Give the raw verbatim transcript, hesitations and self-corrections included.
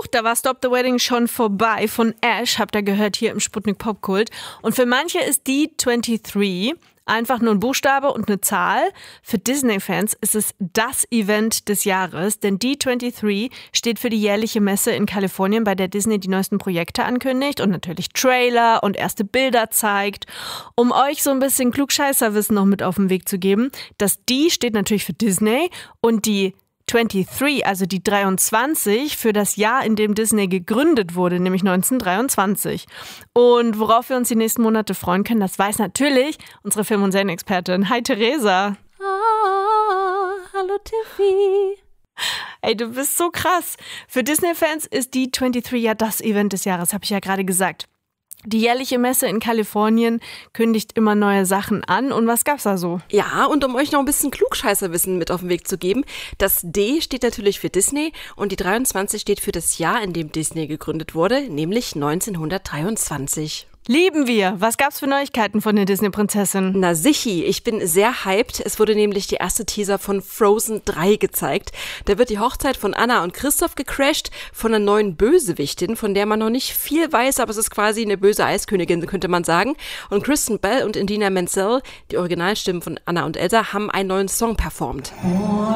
da war Stop the Wedding schon vorbei von Ash, habt ihr gehört hier im Sputnik Popkult. Und für manche ist die dreiundzwanzig einfach nur ein Buchstabe und eine Zahl. Für Disney-Fans ist es das Event des Jahres, denn D dreiundzwanzig steht für die jährliche Messe in Kalifornien, bei der Disney die neuesten Projekte ankündigt und natürlich Trailer und erste Bilder zeigt. Um euch so ein bisschen Klugscheißerwissen noch mit auf den Weg zu geben, das D steht natürlich für Disney und die dreiundzwanzig, also die dreiundzwanzig, für das Jahr, in dem Disney gegründet wurde, nämlich neunzehnhundertdreiundzwanzig. Und worauf wir uns die nächsten Monate freuen können, das weiß natürlich unsere Film- und Serienexpertin. Hi Theresa. Oh, hallo Tiffy. Ey, du bist so krass. Für Disney-Fans ist die dreiundzwanzig ja das Event des Jahres, habe ich ja gerade gesagt. Die jährliche Messe in Kalifornien kündigt immer neue Sachen an. Und was gab's da so? Ja, und um euch noch ein bisschen Klugscheißerwissen mit auf den Weg zu geben, das D steht natürlich für Disney und die dreiundzwanzig steht für das Jahr, in dem Disney gegründet wurde, nämlich neunzehnhundertdreiundzwanzig. Lieben wir. Was gab's für Neuigkeiten von der Disney-Prinzessin? Na sichi, ich bin sehr hyped. Es wurde nämlich der erste Teaser von Frozen drei gezeigt. Da wird die Hochzeit von Anna und Christoph gecrasht von einer neuen Bösewichtin, von der man noch nicht viel weiß, aber es ist quasi eine böse Eiskönigin, könnte man sagen. Und Kristen Bell und Idina Menzel, die Originalstimmen von Anna und Elsa, haben einen neuen Song performt.